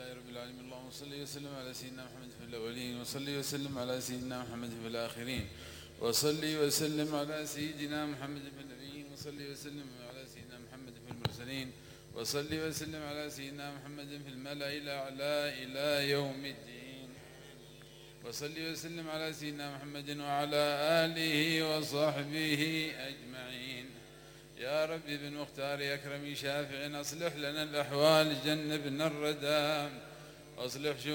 لله رب العالمين. اللهم صل وسلم على سيدنا محمد في الأولين، وصل وسلم على سيدنا محمد في الآخرين، وصل وسلم على سيدنا محمد في النبيين، وصل وسلم على سيدنا محمد في المرسلين، وصل وسلم على سيدنا محمد في الملأ الأعلى إلى يوم الدين، وصل وسلم على سيدنا محمد وعلى آله وصحبه أجمعين. يا ربي بالمختار أكرم شافع أصلح لنا الأحوال، جنبنا الردى، أصلح